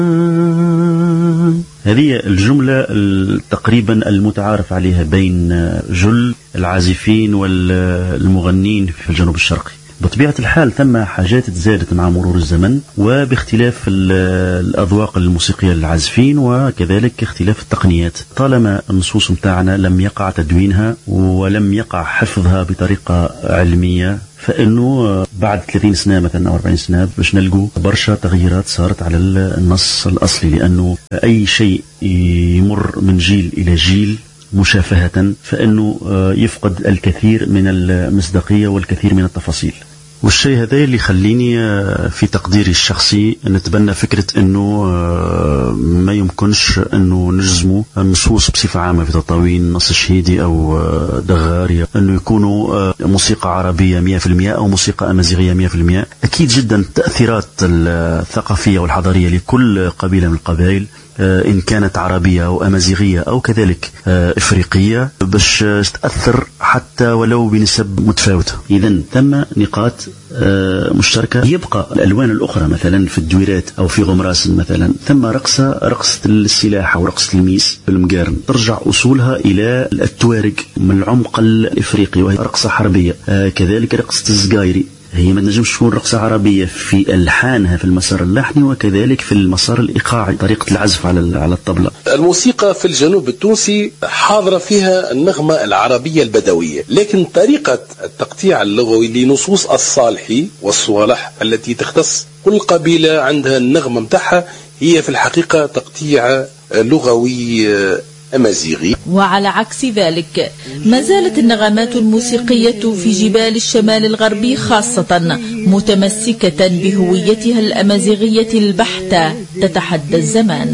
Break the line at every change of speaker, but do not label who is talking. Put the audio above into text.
هذه الجملة تقريبا المتعارف عليها بين جل العازفين والمغنين في الجنوب الشرقي. بطبيعة الحال ثم حاجات تزادت مع مرور الزمن وباختلاف الأذواق الموسيقية للعازفين وكذلك اختلاف التقنيات. طالما النصوص متاعنا لم يقع تدوينها ولم يقع حفظها بطريقة علمية، فإنه بعد 30 سنة مثلا أو 40 سنة باش نلقوا برشا تغييرات صارت على النص الأصلي، لأنه أي شيء يمر من جيل إلى جيل مشافهة فإنه يفقد الكثير من المصداقية والكثير من التفاصيل. والشيء هذا اللي يخليني في تقديري الشخصي نتبنى فكرة أنه ما يمكنش أنه نجزموا النصوص بصفة عامة في تطاوين نص شهيدي أو دغاري أنه يكونوا موسيقى عربية 100% أو موسيقى أمازيغية 100%. أكيد جدا التأثيرات الثقافية والحضارية لكل قبيلة من القبائل إن كانت عربية أو أمازيغية أو كذلك إفريقية باش تأثر حتى ولو بنسب متفاوتة. إذن ثم نقاط مشتركة. يبقى الألوان الأخرى مثلا في الدويرات أو في غمراس مثلا ثم رقصة السلاح أو رقصة الميس بالمقارن ترجع أصولها إلى التوارق من العمق الإفريقي وهي رقصة حربية. كذلك رقصة الزقايري هي ما نجمش تكون رقصة عربية في ألحانها في المسار اللحني وكذلك في المسار الإيقاعي طريقة العزف على الطبلة.
الموسيقى في الجنوب التونسي حاضرة فيها النغمة العربية البدوية، لكن طريقة التقطيع اللغوي لنصوص الصالحي والصوالح التي تختص كل قبيلة عندها النغمة متاعها هي في الحقيقة تقطيع لغوي أمازيغي.
وعلى عكس ذلك ما زالت النغمات الموسيقية في جبال الشمال الغربي خاصة متمسكة بهويتها الأمازيغية البحتة تتحدى الزمان.